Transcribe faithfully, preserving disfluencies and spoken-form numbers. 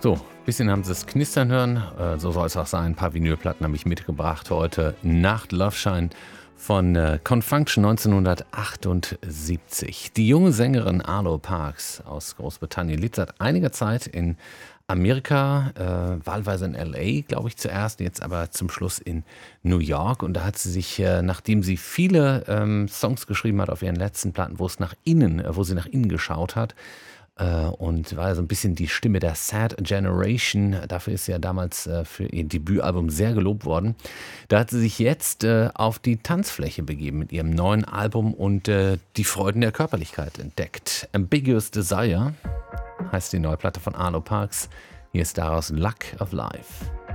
So, bisschen haben Sie es knistern hören. Äh, so soll es auch sein. Ein paar Vinylplatten habe ich mitgebracht heute. Nacht Loveshine von äh, Confunction neunzehnhundertachtundsiebzig. Die junge Sängerin Arlo Parks aus Großbritannien lebt seit einiger Zeit in Amerika, äh, wahlweise in L A, glaube ich zuerst, jetzt aber zum Schluss in New York. Und da hat sie sich, äh, nachdem sie viele ähm, Songs geschrieben hat auf ihren letzten Platten, wo es nach innen, äh, wo sie nach innen geschaut hat, äh, und war so ein bisschen die Stimme der Sad Generation. Dafür ist sie ja damals äh, für ihr Debütalbum sehr gelobt worden. Da hat sie sich jetzt äh, auf die Tanzfläche begeben mit ihrem neuen Album und äh, die Freuden der Körperlichkeit entdeckt. Ambiguous Desire heißt die neue Platte von Arlo Parks. Hier ist daraus Luck of Life.